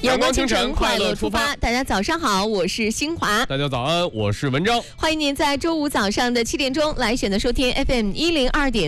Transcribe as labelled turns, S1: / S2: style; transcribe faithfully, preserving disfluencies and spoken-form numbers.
S1: 阳光清晨，快乐出发。大家早上好，我是新华。
S2: 大家早安，我是文章。
S1: 欢迎您在周五早上的七点钟来选择收听 F M 一零二点